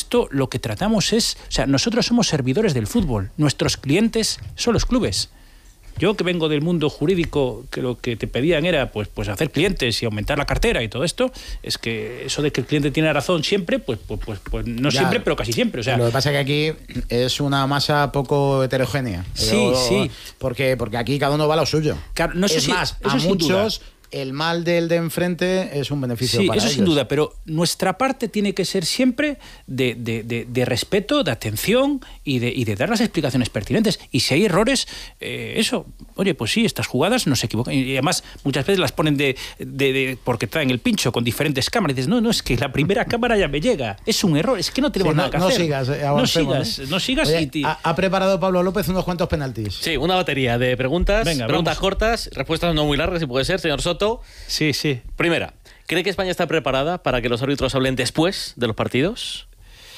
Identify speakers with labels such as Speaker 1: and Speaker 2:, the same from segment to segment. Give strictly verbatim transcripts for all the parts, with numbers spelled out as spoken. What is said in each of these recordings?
Speaker 1: esto lo que tratamos es, o sea, nosotros somos servidores del fútbol, nuestros clientes son los clubes. Yo, que vengo del mundo jurídico, que lo que te pedían era pues, pues hacer clientes y aumentar la cartera y todo esto, es que eso de que el cliente tiene razón siempre, pues, pues, pues, pues no ya, siempre, pero casi siempre. O sea,
Speaker 2: lo que pasa es que aquí es una masa poco heterogénea.
Speaker 1: Sí,
Speaker 2: pero,
Speaker 1: sí.
Speaker 2: Porque, porque aquí cada uno va a lo suyo.
Speaker 1: Claro, no sé
Speaker 2: es
Speaker 1: si,
Speaker 2: más,
Speaker 1: eso
Speaker 2: a
Speaker 1: sin
Speaker 2: muchos...
Speaker 1: duda.
Speaker 2: El mal del de enfrente es un beneficio
Speaker 1: sí,
Speaker 2: para
Speaker 1: eso
Speaker 2: ellos.
Speaker 1: sin duda, pero nuestra parte tiene que ser siempre de, de, de, de respeto, de atención y de, y de dar las explicaciones pertinentes. Y si hay errores, eh, eso, oye, pues sí, estas jugadas no se equivocan. Y además, muchas veces las ponen de, de, de porque traen el pincho con diferentes cámaras. Y dices, no, no, es que la primera cámara ya me llega. Es un error, es que no tenemos
Speaker 2: sí,
Speaker 1: nada
Speaker 2: no,
Speaker 1: que
Speaker 2: no
Speaker 1: hacer.
Speaker 2: Sigas, eh,
Speaker 1: no sigas,
Speaker 2: ¿eh?
Speaker 1: no sigas.
Speaker 2: Oye,
Speaker 1: y, y...
Speaker 2: Ha, ha preparado Pablo López unos cuantos penaltis.
Speaker 3: Sí, una batería de preguntas,
Speaker 1: Venga,
Speaker 3: preguntas
Speaker 1: vamos.
Speaker 3: cortas, respuestas no muy largas, si puede ser, señor Soto.
Speaker 1: Sí, sí.
Speaker 3: Primera, ¿cree que España está preparada para que los árbitros hablen después de los partidos?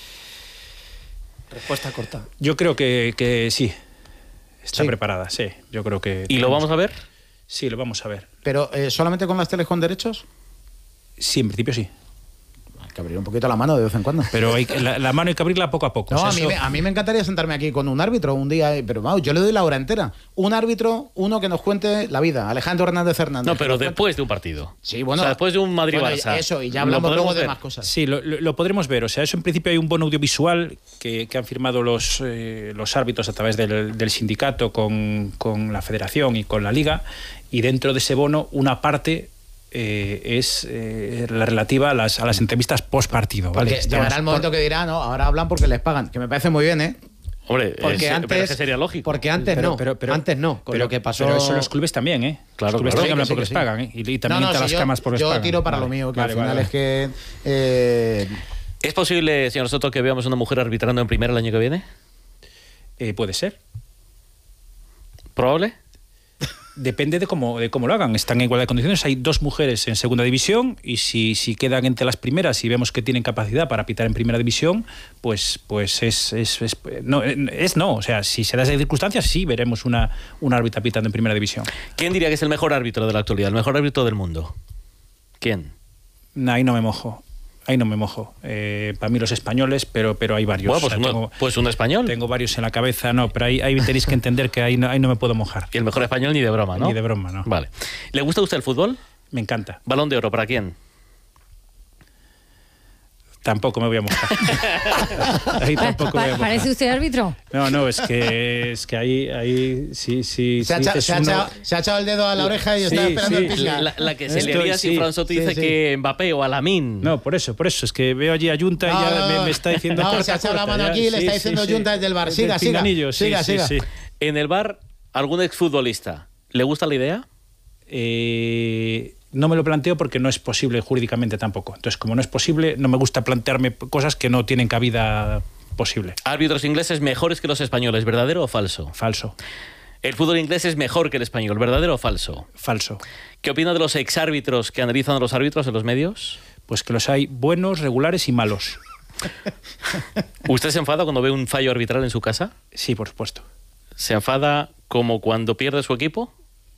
Speaker 4: Respuesta corta.
Speaker 1: Yo creo que, que sí. Está
Speaker 2: sí.
Speaker 1: preparada, sí. Yo creo que...
Speaker 3: ¿Y lo vamos a ver?
Speaker 1: Sí, lo vamos a ver.
Speaker 2: ¿Pero eh, solamente con las teles con derechos?
Speaker 1: Sí, en principio sí.
Speaker 2: Hay que abrir un poquito la mano de vez en cuando.
Speaker 1: Pero hay, la, la mano hay que abrirla poco a poco.
Speaker 2: No,
Speaker 1: o sea,
Speaker 2: a, mí,
Speaker 1: eso...
Speaker 2: me, a mí me encantaría sentarme aquí con un árbitro un día, pero vamos, yo le doy la hora entera. Un árbitro, uno que nos cuente la vida. Alejandro Hernández Hernández.
Speaker 3: No, pero después de un partido.
Speaker 2: Sí, bueno.
Speaker 3: O sea, después de un Madrid-Barça.
Speaker 2: Bueno, eso, y ya hablamos luego de
Speaker 3: ver?
Speaker 2: más cosas.
Speaker 1: Sí, lo, lo, lo podremos ver. O sea, eso en principio hay un bono audiovisual que, que han firmado los, eh, los árbitros a través del, del sindicato con, con la federación y con la liga, y dentro de ese bono una parte... Eh, es eh, la relativa a las, a las entrevistas post partido, ¿vale?
Speaker 2: Porque llegará el momento que dirá, no, ahora hablan porque les pagan, que me parece muy bien, ¿eh?
Speaker 3: Hombre,
Speaker 4: porque
Speaker 3: es,
Speaker 4: antes
Speaker 3: pero es que sería lógico.
Speaker 4: Porque antes
Speaker 1: pero,
Speaker 4: no,
Speaker 1: pero, pero,
Speaker 4: antes no, con
Speaker 1: pero,
Speaker 4: lo que pasó.
Speaker 1: Pero eso los clubes también, ¿eh?
Speaker 3: Claro,
Speaker 1: los clubes
Speaker 3: claro.
Speaker 1: también hablan
Speaker 2: Sí,
Speaker 1: porque
Speaker 2: sí,
Speaker 1: les
Speaker 2: sí.
Speaker 1: pagan, ¿eh? Y, y también
Speaker 2: No, no,
Speaker 1: entran
Speaker 2: si
Speaker 1: las
Speaker 2: yo,
Speaker 1: camas porque les
Speaker 2: yo
Speaker 1: pagan.
Speaker 2: tiro para
Speaker 1: vale,
Speaker 2: lo mío, que
Speaker 1: vale,
Speaker 2: al final
Speaker 1: vale,
Speaker 2: es que... Eh,
Speaker 3: ¿Es posible, señor Soto, que veamos una mujer arbitrando en primera el año que viene?
Speaker 1: eh, puede ser.
Speaker 3: ¿Probable?
Speaker 1: Depende de cómo, de cómo lo hagan. Están en igualdad de condiciones. Hay dos mujeres en segunda división y si, si quedan entre las primeras y vemos que tienen capacidad para pitar en primera división, pues, pues es, es, es, no, es no. O sea, si se da esas circunstancias, sí veremos una, una árbitra pitando en primera división.
Speaker 3: ¿Quién diría que es el mejor árbitro de la actualidad, el mejor árbitro del mundo? ¿Quién?
Speaker 1: No, ahí no me mojo. Ahí no me mojo. Eh, para mí los españoles, pero, pero hay varios.
Speaker 3: Bueno, pues,
Speaker 1: o sea,
Speaker 3: uno,
Speaker 1: tengo,
Speaker 3: pues un español.
Speaker 1: Tengo varios en la cabeza, no, pero ahí, ahí tenéis que entender que ahí no, ahí no me puedo mojar.
Speaker 3: Y el mejor español ni de broma, ¿no?
Speaker 1: Ni de broma, ¿no?
Speaker 3: Vale. ¿Le gusta a usted el fútbol?
Speaker 1: Me encanta.
Speaker 3: ¿Balón de oro para quién?
Speaker 1: Tampoco me voy a mojar. Ahí tampoco me voy a mojar.
Speaker 5: ¿Parece usted árbitro?
Speaker 1: No, no, es que, es que ahí, ahí sí, sí.
Speaker 2: se, ha
Speaker 1: sí,
Speaker 2: echado,
Speaker 1: es
Speaker 2: se, ha
Speaker 1: uno...
Speaker 2: echado, se ha echado el dedo a la oreja y
Speaker 1: Sí,
Speaker 2: está esperando
Speaker 1: sí.
Speaker 2: el pizca.
Speaker 3: La, la que se
Speaker 1: Estoy,
Speaker 3: le haría si
Speaker 1: sí,
Speaker 3: Fran Soto
Speaker 2: sí,
Speaker 3: dice
Speaker 2: sí.
Speaker 3: que Mbappé o Alamín.
Speaker 1: No, por eso, por eso. Es que veo allí a Junta y
Speaker 2: No,
Speaker 1: ya
Speaker 2: no,
Speaker 1: me,
Speaker 2: no.
Speaker 1: me está diciendo.
Speaker 2: No,
Speaker 1: corta,
Speaker 2: se ha echado la
Speaker 1: corta,
Speaker 2: mano
Speaker 1: ya.
Speaker 2: aquí y le
Speaker 1: Sí,
Speaker 2: está
Speaker 1: sí,
Speaker 2: diciendo
Speaker 1: sí.
Speaker 2: Junta desde el bar.
Speaker 1: Desde
Speaker 2: Siga,
Speaker 1: el
Speaker 2: siga.
Speaker 1: pinganillo, sí,
Speaker 2: Siga,
Speaker 1: sí,
Speaker 2: siga.
Speaker 1: sí.
Speaker 3: En el bar, ¿algún exfutbolista le gusta la idea?
Speaker 1: Eh, no me lo planteo porque no es posible jurídicamente tampoco. Entonces, como no es posible, no me gusta plantearme cosas que no tienen cabida posible.
Speaker 3: Árbitros ingleses mejores que los españoles, ¿verdadero o falso?
Speaker 1: Falso.
Speaker 3: El fútbol inglés es mejor que el español, ¿verdadero o falso?
Speaker 1: Falso.
Speaker 3: ¿Qué opina de los exárbitros que analizan a los árbitros en los medios?
Speaker 1: Pues que los hay buenos, regulares y malos.
Speaker 3: ¿Usted se enfada cuando ve un fallo arbitral en su casa?
Speaker 1: Sí, por supuesto.
Speaker 3: ¿Se enfada como cuando pierde su equipo?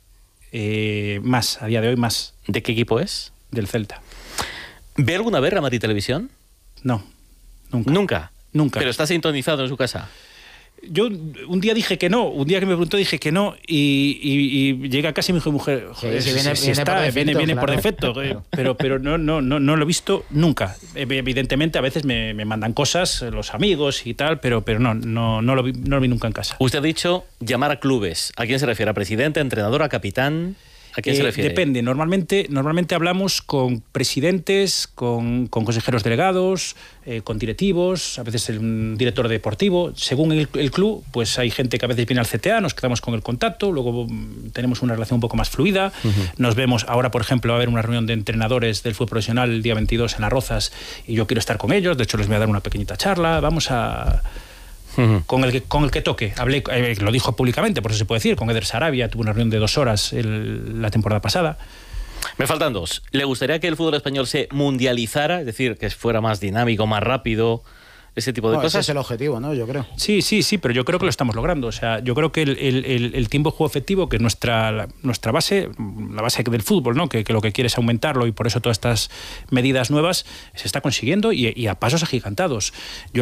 Speaker 1: Eh, más, a día de hoy más.
Speaker 3: ¿De qué equipo es?
Speaker 1: Del Celta.
Speaker 3: ¿Ve alguna vez Real Madrid Televisión?
Speaker 1: No, nunca.
Speaker 3: Nunca.
Speaker 1: Nunca.
Speaker 3: Pero está sintonizado en su casa.
Speaker 1: Yo un día dije que no, un día que me preguntó dije que no y, y, y llega a casa y me dijo, mujer, joder,
Speaker 2: Sí, sí,
Speaker 1: si-
Speaker 2: viene-
Speaker 1: si
Speaker 2: viene
Speaker 1: está,
Speaker 2: por defecto,
Speaker 1: viene, viene por
Speaker 2: claro.
Speaker 1: defecto, eh, pero, pero no, no, no, no lo he visto nunca. Evidentemente a veces me, me mandan cosas los amigos y tal, pero, pero no, no, no, lo vi, no lo vi nunca en casa.
Speaker 3: Usted ha dicho llamar a clubes. ¿A quién se refiere? ¿A presidente, a entrenador, a capitán? ¿A quién
Speaker 1: Eh,
Speaker 3: se refiere?
Speaker 1: Depende. Normalmente, normalmente hablamos con presidentes, con, con consejeros delegados, eh, con directivos, a veces un director deportivo. Según el, el club, pues hay gente que a veces viene al C T A, nos quedamos con el contacto, luego mm, tenemos una relación un poco más fluida. Uh-huh. Nos vemos, ahora por ejemplo va a haber una reunión de entrenadores del fútbol profesional el día veintidós en Las Rozas y yo quiero estar con ellos, de hecho les voy a dar una pequeñita charla, vamos a... Uh-huh. Con el que, con el que toque. Hablé, eh, lo dijo públicamente, por eso se puede decir, con Eder Sarabia, tuve una reunión de dos horas el, la temporada pasada.
Speaker 3: Me faltan dos. ¿Le gustaría que el fútbol español se mundializara? Es decir, que fuera más dinámico, más rápido, ese tipo de
Speaker 2: Bueno,
Speaker 3: cosas.
Speaker 2: ese es el objetivo, ¿no? Yo creo.
Speaker 1: Sí, sí, sí, pero yo creo que lo estamos logrando. O sea, yo creo que el, el, el, el tiempo de juego efectivo, que es nuestra, la, nuestra base, la base del fútbol, ¿no? Que, que lo que quiere es aumentarlo y por eso todas estas medidas nuevas se está consiguiendo y, y a pasos agigantados. Yo